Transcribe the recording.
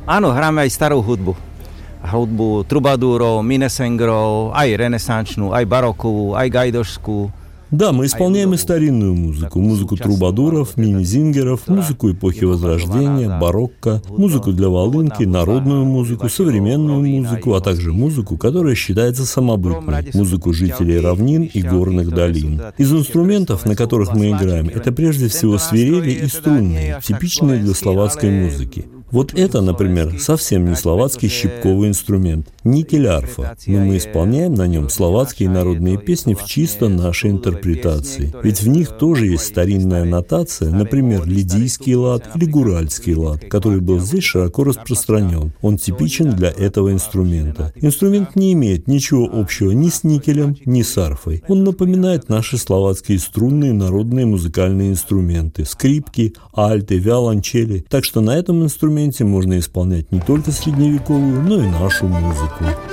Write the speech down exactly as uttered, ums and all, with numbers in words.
Áno, hráme aj starú hudbu. Hudbu trubadúrov, minnesengerov, aj renesančnú, aj barokovú, aj gajdošskú. Да, мы исполняем и старинную музыку, музыку трубадуров, мини-зингеров, музыку эпохи Возрождения, барокко, музыку для волынки, народную музыку, современную музыку, а также музыку, которая считается самобытной, музыку жителей равнин и горных долин. Из инструментов, на которых мы играем, это прежде всего свирели и струнные, типичные для словацкой музыки. Вот это, например, совсем не словацкий щипковый инструмент, никель-арфа, но мы исполняем на нем словацкие народные песни в чисто нашей интерпретации. Ведь в них тоже есть старинная нотация, например, лидийский лад или гуральский лад, который был здесь широко распространен. Он типичен для этого инструмента. Инструмент не имеет ничего общего ни с никелем, ни с арфой. Он напоминает наши словацкие струнные народные музыкальные инструменты, скрипки, альты, виолончели. Так что на этом инструменте можно исполнять не только средневековую, но и нашу музыку.